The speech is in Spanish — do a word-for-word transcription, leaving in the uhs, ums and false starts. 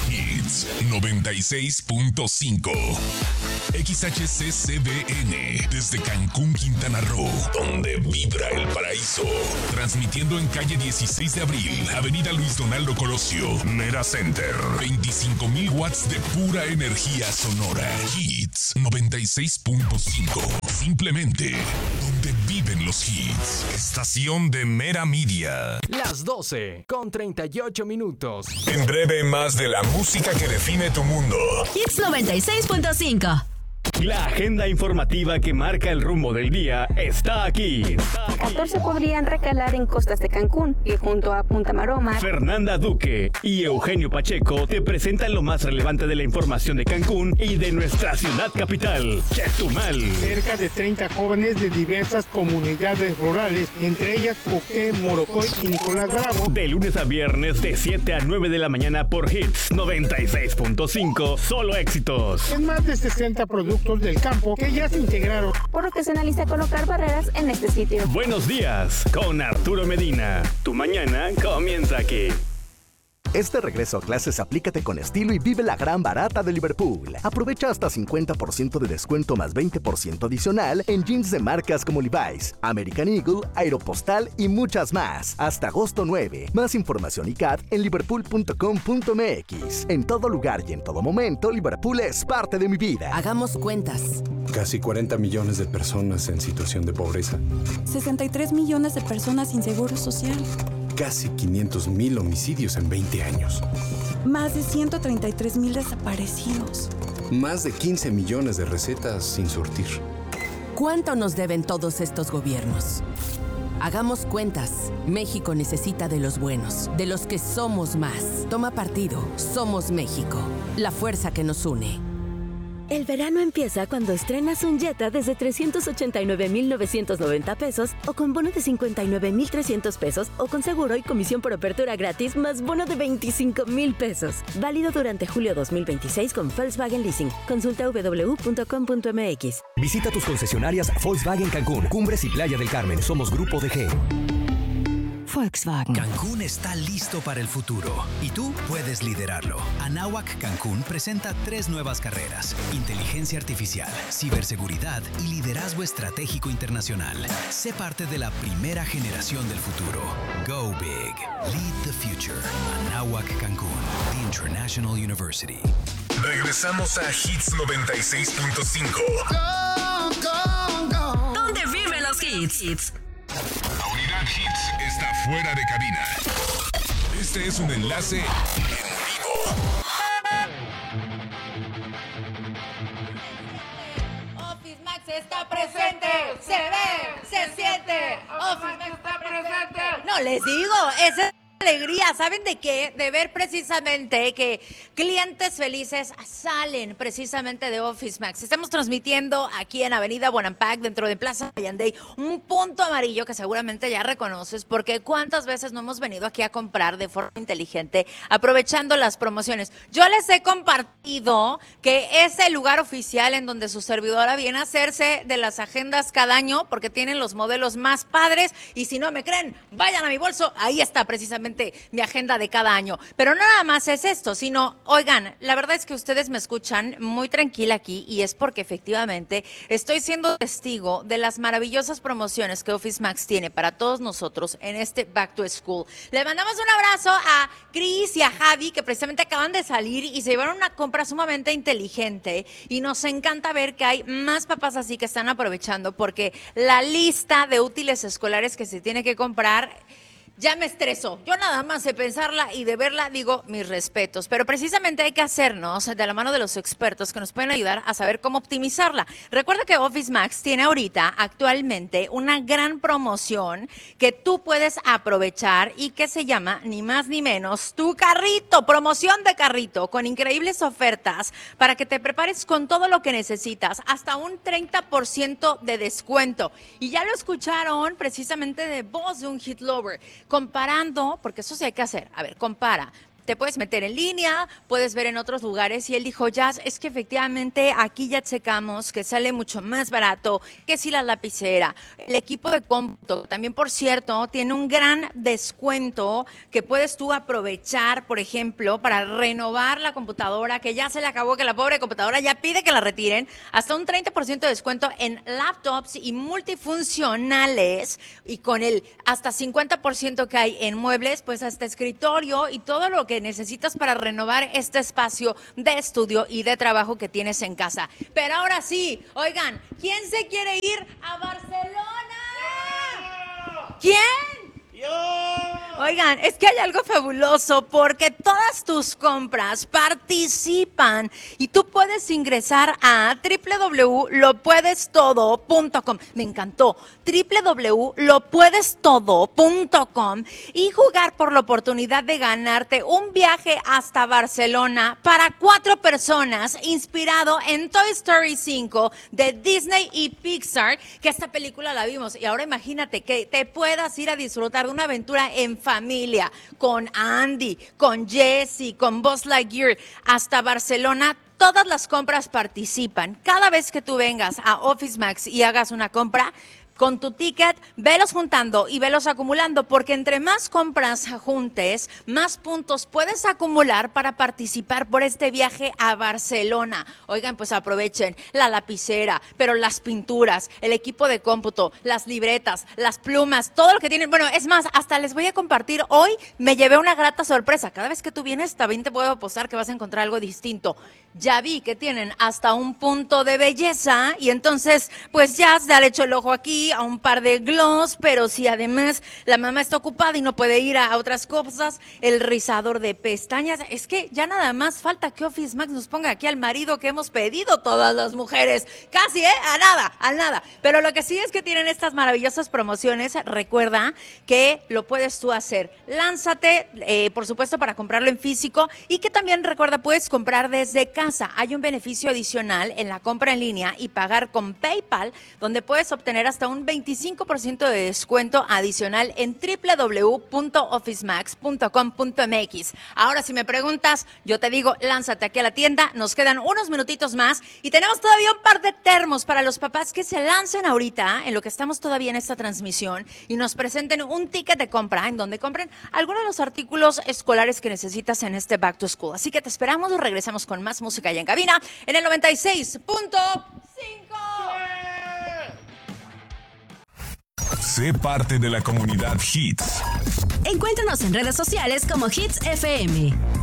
Hits noventa y seis punto cinco. X H C C B N desde Cancún, Quintana Roo, donde vibra el paraíso. Transmitiendo en calle dieciséis de abril, avenida Luis Donaldo Colosio, Mera Center. veinticinco mil watts de pura energía sonora. Hits noventa y seis punto cinco. Simplemente donde viven los hits. Estación de Mera Media. Las doce con treinta y ocho minutos. En breve, más de la música que define tu mundo. Hits noventa y seis punto cinco. La agenda informativa que marca el rumbo del día está aquí. catorce podrían recalar en costas de Cancún y junto a Punta Maroma. Fernanda Duque y Eugenio Pacheco te presentan lo más relevante de la información de Cancún y de nuestra ciudad capital, Chetumal. Cerca de treinta jóvenes de diversas comunidades rurales, entre ellas Coqué, Morocoy y Nicolás Bravo. De lunes a viernes de siete a nueve de la mañana por Hits noventa y seis punto cinco, solo éxitos. En más de sesenta productos del campo que ya se integraron, por lo que se analiza colocar barreras en este sitio. Buenos días con Arturo Medina. Tu mañana comienza aquí. Este regreso a clases aplícate con estilo y vive la gran barata de Liverpool. Aprovecha hasta cincuenta por ciento de descuento más veinte por ciento adicional en jeans de marcas como Levi's, American Eagle, Aeropostal y muchas más. Hasta agosto nueve. Más información y C A D en liverpool punto com punto m x. En todo lugar y en todo momento, Liverpool es parte de mi vida. Hagamos cuentas. Casi cuarenta millones de personas en situación de pobreza. sesenta y tres millones de personas sin seguro social. Casi quinientos mil homicidios en veinte años. Más de ciento treinta y tres mil desaparecidos. Más de quince millones de recetas sin surtir. ¿Cuánto nos deben todos estos gobiernos? Hagamos cuentas. México necesita de los buenos, de los que somos más. Toma partido. Somos México. La fuerza que nos une. El verano empieza cuando estrenas un Jetta desde trescientos ochenta y nueve mil novecientos noventa pesos o con bono de cincuenta y nueve mil trescientos pesos o con seguro y comisión por apertura gratis más bono de veinticinco mil pesos. Válido durante julio dos mil veintiséis con Volkswagen Leasing. Consulta w w w punto com punto m x. Visita tus concesionarias Volkswagen Cancún, Cumbres y Playa del Carmen. Somos Grupo D G. Volkswagen. Cancún está listo para el futuro y tú puedes liderarlo. Anáhuac Cancún presenta tres nuevas carreras: inteligencia artificial, ciberseguridad y liderazgo estratégico internacional. Sé parte de la primera generación del futuro. Go big. Lead the future. Anáhuac Cancún, the International University. Regresamos a Hits noventa y seis punto cinco. Go, go, go. ¿Dónde viven los hits? hits? La unidad Hits está fuera de cabina. Este es un enlace en vivo. Office Max está presente. Se ve, se siente. Office Max está presente. No les digo, ese es alegría. ¿Saben de qué? De ver precisamente que clientes felices salen precisamente de Office Max. Estamos transmitiendo aquí en Avenida Bonampak, dentro de Plaza Allende, un punto amarillo que seguramente ya reconoces, porque cuántas veces no hemos venido aquí a comprar de forma inteligente, aprovechando las promociones. Yo les he compartido que es el lugar oficial en donde su servidora viene a hacerse de las agendas cada año, porque tienen los modelos más padres, y si no me creen, vayan a mi bolso, ahí está precisamente mi agenda de cada año. Pero no nada más es esto, sino, oigan, la verdad es que ustedes me escuchan muy tranquila aquí y es porque efectivamente estoy siendo testigo de las maravillosas promociones que Office Max tiene para todos nosotros en este Back to School. Le mandamos un abrazo a Cris y a Javi, que precisamente acaban de salir y se llevaron una compra sumamente inteligente, y nos encanta ver que hay más papás así que están aprovechando, porque la lista de útiles escolares que se tiene que comprar ya me estresó. Yo nada más de pensarla y de verla digo mis respetos, pero precisamente hay que hacernos de la mano de los expertos que nos pueden ayudar a saber cómo optimizarla. Recuerda que Office Max tiene ahorita actualmente una gran promoción que tú puedes aprovechar y que se llama ni más ni menos Tu Carrito, promoción de carrito con increíbles ofertas para que te prepares con todo lo que necesitas, hasta un treinta por ciento de descuento. Y ya lo escucharon precisamente de voz de un hit lover, comparando, porque eso sí hay que hacer, a ver, compara te puedes meter en línea, puedes ver en otros lugares. Y él dijo, Jazz, es que efectivamente aquí ya checamos que sale mucho más barato que si la lapicera. El equipo de cómputo, también por cierto, tiene un gran descuento que puedes tú aprovechar, por ejemplo, para renovar la computadora, que ya se le acabó, que la pobre computadora ya pide que la retiren. Hasta un treinta por ciento de descuento en laptops y multifuncionales, y con el hasta cincuenta por ciento que hay en muebles, pues hasta escritorio y todo lo que necesitas para renovar este espacio de estudio y de trabajo que tienes en casa. Pero ahora sí, oigan, ¿quién se quiere ir a Barcelona? ¿Quién? ¡Yo! Oigan, es que hay algo fabuloso porque todas tus compras participan y tú puedes ingresar a doble u doble u doble u punto lo puedes todo punto com. Me encantó. doble u doble u doble u punto lo puedes todo punto com y jugar por la oportunidad de ganarte un viaje hasta Barcelona para cuatro personas inspirado en Toy Story cinco de Disney y Pixar, que esta película la vimos. Y ahora imagínate que te puedas ir a disfrutar de una aventura en familia con Andy, con Jessie, con Buzz Lightyear hasta Barcelona. Todas las compras participan. Cada vez que tú vengas a Office Max y hagas una compra, con tu ticket, velos juntando y velos acumulando, porque entre más compras juntes, más puntos puedes acumular para participar por este viaje a Barcelona. Oigan, pues aprovechen la lapicera, pero las pinturas, el equipo de cómputo, las libretas, las plumas, todo lo que tienen. Bueno, es más, hasta les voy a compartir. Hoy me llevé una grata sorpresa. Cada vez que tú vienes, también te puedo apostar que vas a encontrar algo distinto. Ya vi que tienen hasta un punto de belleza y entonces, pues ya se ha hecho el ojo aquí a un par de gloss, pero si además la mamá está ocupada y no puede ir a otras cosas, el rizador de pestañas. Es que ya nada más falta que Office Max nos ponga aquí al marido que hemos pedido todas las mujeres. Casi, ¿eh? A nada, a nada. Pero lo que sí es que tienen estas maravillosas promociones. Recuerda que lo puedes tú hacer. Lánzate, eh, por supuesto, para comprarlo en físico, y que también, recuerda, puedes comprar desde casa. Hay un beneficio adicional en la compra en línea y pagar con PayPal, donde puedes obtener hasta un veinticinco por ciento de descuento adicional en doble u doble u doble u punto office max punto com punto m x. Ahora, si me preguntas, yo te digo, lánzate aquí a la tienda. Nos quedan unos minutitos más y tenemos todavía un par de termos para los papás que se lancen ahorita, en lo que estamos todavía en esta transmisión, y nos presenten un ticket de compra en donde compren algunos de los artículos escolares que necesitas en este Back to School. Así que te esperamos, regresamos con más música allá en cabina en el noventa y seis punto cinco. Sé parte de la comunidad Hits. Encuéntranos en redes sociales como Hits F M.